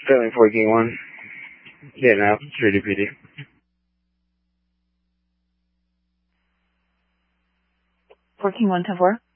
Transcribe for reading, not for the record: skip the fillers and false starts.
Sterling 4 King 1. Getting out. 3 PD. King 1 10-4.